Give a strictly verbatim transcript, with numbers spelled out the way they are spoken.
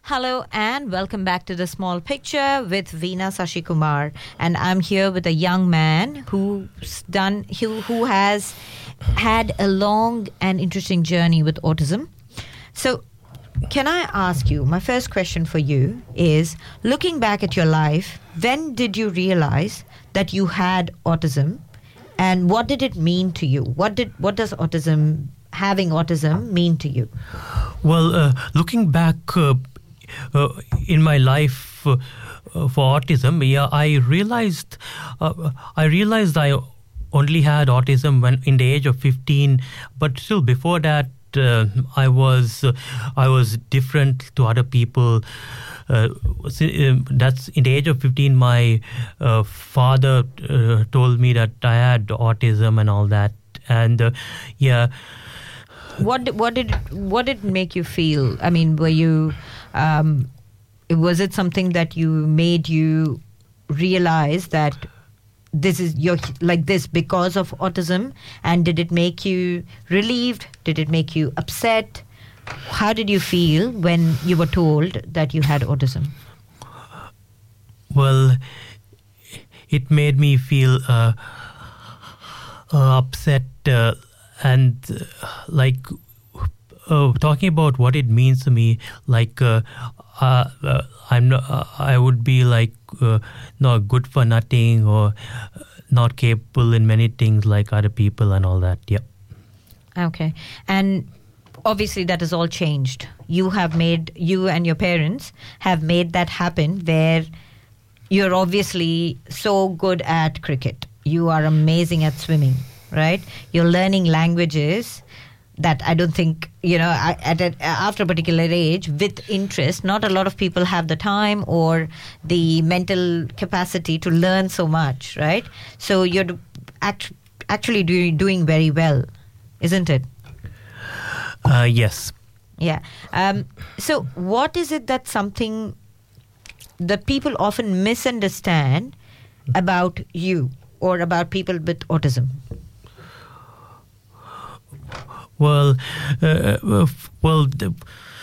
Hello and welcome back to The Small Picture with Veena Sashikumar. And I'm here with a young man who's done, who, who has had a long and interesting journey with autism. So, can I ask you, my first question for you is, looking back at your life, when did you realize that you had autism, and what did it mean to you? What did what does autism, having autism, mean to you? Well, uh, looking back uh, uh, in my life uh, uh, for autism, yeah, I realized uh, I realized I only had autism when in the age of fifteen, but still before that. Uh, I was uh, I was different to other people. Uh, that's in the age of fifteen. My uh, father uh, told me that I had autism and all that, and uh, yeah. What what did what did it make you feel? I mean, were you um, was it something that you made you realize that this is you're like this because of autism? And did it make you relieved? Did it make you upset? How did you feel when you were told that you had autism? Well, it made me feel uh, uh, upset uh, and uh, like uh, talking about what it means to me, like uh, uh, uh, I'm not, uh, I would be like uh, not good for nothing or not capable in many things like other people and all that. Yep. Okay. And obviously that has all changed. You have made, you and your parents have made that happen where you're obviously so good at cricket. You are amazing at swimming, right? You're learning languages that I don't think, you know, at a, after a particular age, with interest, not a lot of people have the time or the mental capacity to learn so much, right? So you're act, actually do, doing very well, isn't it? Uh, yes. Yeah. Um, so what is it that something that people often misunderstand about you or about people with autism? Well, uh, well, the,